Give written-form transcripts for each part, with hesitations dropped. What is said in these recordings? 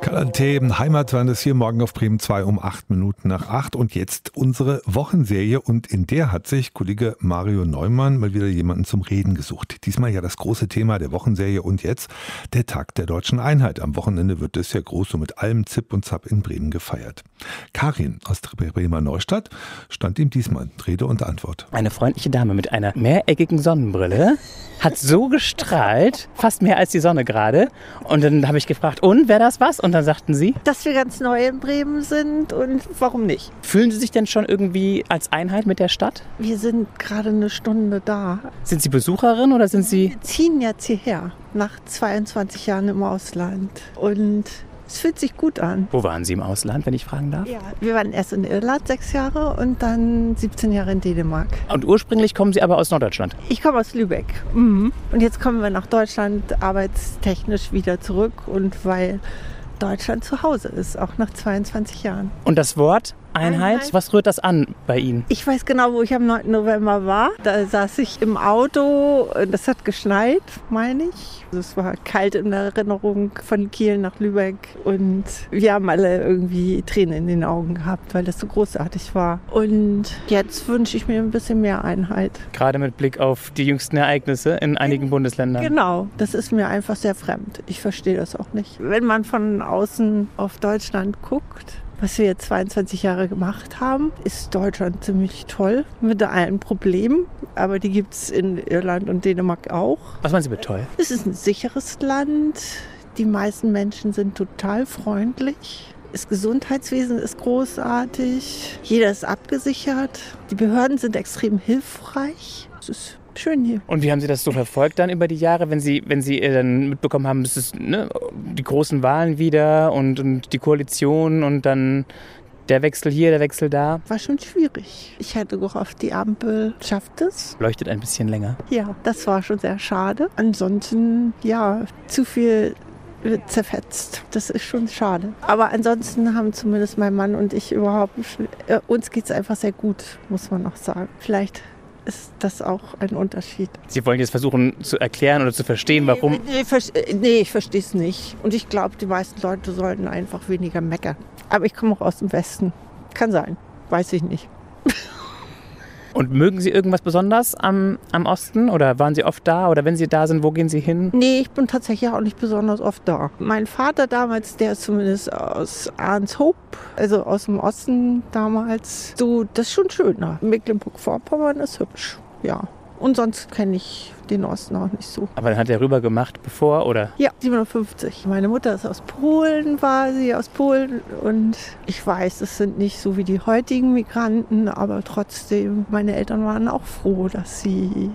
Kalante, Heimatwand ist hier morgen auf Bremen 2 um 8 und jetzt unsere Wochenserie und in der hat sich Kollege Mario Neumann mal wieder jemanden zum Reden gesucht. Diesmal ja das große Thema der Wochenserie und jetzt der Tag der Deutschen Einheit. Am Wochenende wird es ja groß so mit allem Zip und Zap in Bremen gefeiert. Karin aus der Bremer Neustadt stand ihm diesmal Rede und Antwort. Eine freundliche Dame mit einer mehreckigen Sonnenbrille hat so gestrahlt, fast mehr als die Sonne gerade. Und dann habe ich gefragt, und wäre das was? Und dann sagten sie, dass wir ganz neu in Bremen sind und warum nicht. Fühlen Sie sich denn schon irgendwie als Einheit mit der Stadt? Wir sind gerade eine Stunde da. Sind Sie Besucherin oder sind Sie... Wir ziehen jetzt hierher, nach 22 Jahren im Ausland. Und es fühlt sich gut an. Wo waren Sie im Ausland, wenn ich fragen darf? Ja, wir waren erst in Irland 6 Jahre und dann 17 Jahre in Dänemark. Und ursprünglich kommen Sie aber aus Norddeutschland? Ich komme aus Lübeck. Und jetzt kommen wir nach Deutschland arbeitstechnisch wieder zurück und weil Deutschland zu Hause ist, auch nach 22 Jahren. Und das Wort Einheit, was rührt das an bei Ihnen? Ich weiß genau, wo ich am 9. November war. Da saß ich im Auto, das hat geschneit, meine ich. Also es war kalt in der Erinnerung von Kiel nach Lübeck und wir haben alle irgendwie Tränen in den Augen gehabt, weil das so großartig war. Und jetzt wünsche ich mir ein bisschen mehr Einheit. Gerade mit Blick auf die jüngsten Ereignisse in einigen Bundesländern. Genau, das ist mir einfach sehr fremd. Ich verstehe das auch nicht. Wenn man von außen auf Deutschland guckt, was wir jetzt 22 Jahre gemacht haben, ist Deutschland ziemlich toll mit allen Problemen. Aber die gibt es in Irland und Dänemark auch. Was meinen Sie mit toll? Es ist ein sicheres Land. Die meisten Menschen sind total freundlich. Das Gesundheitswesen ist großartig. Jeder ist abgesichert. Die Behörden sind extrem hilfreich. Es ist schön hier. Und wie haben Sie das so verfolgt dann über die Jahre, wenn Sie dann mitbekommen haben, es ist die großen Wahlen wieder und die Koalition und dann der Wechsel hier, der Wechsel da? War schon schwierig. Ich hätte gehofft, die Ampel schafft es. Leuchtet ein bisschen länger. Ja, das war schon sehr schade. Ansonsten, ja, zu viel wird zerfetzt. Das ist schon schade. Aber ansonsten haben zumindest mein Mann und ich uns geht es einfach sehr gut, muss man auch sagen. Vielleicht ist das auch ein Unterschied. Sie wollen jetzt versuchen zu erklären oder zu verstehen, warum? Nee, ich verstehe es nicht. Und ich glaube, die meisten Leute sollten einfach weniger meckern. Aber ich komme auch aus dem Westen. Kann sein. Weiß ich nicht. Und mögen Sie irgendwas besonders am Osten? Oder waren Sie oft da? Oder wenn Sie da sind, wo gehen Sie hin? Nee, ich bin tatsächlich auch nicht besonders oft da. Mein Vater damals, der ist zumindest aus Arnshoop, also aus dem Osten damals. So, das ist schon schöner. Mecklenburg-Vorpommern ist hübsch, ja. Und sonst kenne ich den Osten auch nicht so. Aber dann hat er rüber gemacht bevor, oder? Ja, 57. Meine Mutter ist aus Polen, war sie aus Polen. Und ich weiß, es sind nicht so wie die heutigen Migranten, aber trotzdem, meine Eltern waren auch froh, dass sie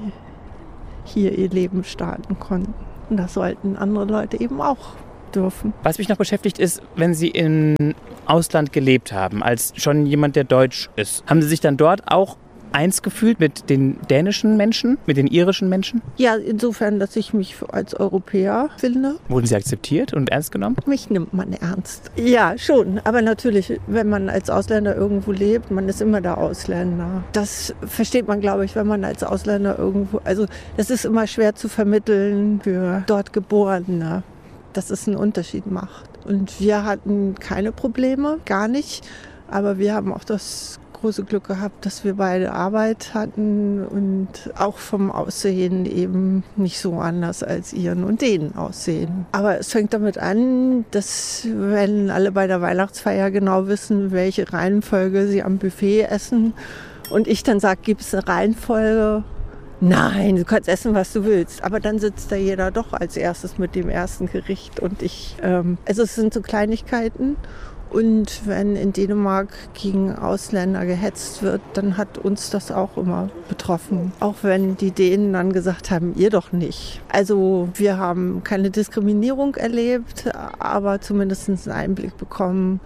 hier ihr Leben starten konnten. Und das sollten andere Leute eben auch dürfen. Was mich noch beschäftigt ist, wenn Sie im Ausland gelebt haben, als schon jemand, der deutsch ist, haben Sie sich dann dort auch eins gefühlt mit den dänischen Menschen, mit den irischen Menschen? Ja, insofern, dass ich mich als Europäer finde. Wurden Sie akzeptiert und ernst genommen? Mich nimmt man ernst. Ja, schon. Aber natürlich, wenn man als Ausländer irgendwo lebt, man ist immer der Ausländer. Das versteht man, glaube ich, wenn man als Ausländer irgendwo... Also das ist immer schwer zu vermitteln für dort Geborene, dass es einen Unterschied macht. Und wir hatten keine Probleme, gar nicht. Aber wir haben auch das große Glück gehabt, dass wir beide Arbeit hatten und auch vom Aussehen eben nicht so anders als ihren und denen aussehen. Aber es fängt damit an, dass wenn alle bei der Weihnachtsfeier genau wissen, welche Reihenfolge sie am Buffet essen und ich dann sage, gibt es eine Reihenfolge? Nein, du kannst essen, was du willst. Aber dann sitzt da jeder doch als erstes mit dem ersten Gericht und also es sind so Kleinigkeiten. Und wenn in Dänemark gegen Ausländer gehetzt wird, dann hat uns das auch immer betroffen. Auch wenn die Dänen dann gesagt haben, ihr doch nicht. Also wir haben keine Diskriminierung erlebt, aber zumindest einen Einblick bekommen,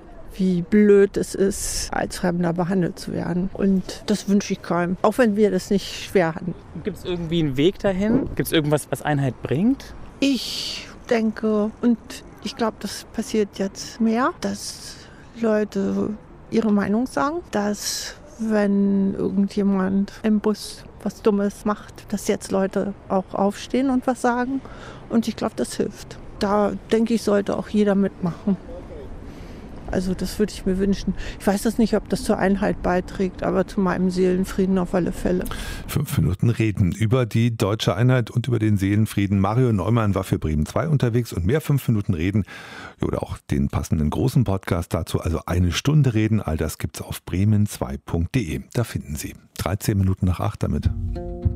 wie blöd es ist, als Fremder behandelt zu werden. Und das wünsche ich keinem, auch wenn wir das nicht schwer hatten. Gibt es irgendwie einen Weg dahin? Gibt es irgendwas, was Einheit bringt? Ich denke, und ich glaube, das passiert jetzt mehr, dass Leute ihre Meinung sagen, dass wenn irgendjemand im Bus was Dummes macht, dass jetzt Leute auch aufstehen und was sagen. Und ich glaube, das hilft. da denke ich, sollte auch jeder mitmachen. Also das würde ich mir wünschen. Ich weiß das nicht, ob das zur Einheit beiträgt, aber zu meinem Seelenfrieden auf alle Fälle. 5 Minuten reden über die deutsche Einheit und über den Seelenfrieden. Mario Neumann war für Bremen 2 unterwegs und mehr 5 Minuten reden oder auch den passenden großen Podcast dazu, also 1 Stunde reden. All das gibt's auf bremen2.de. Da finden Sie 13 Minuten nach 8 damit.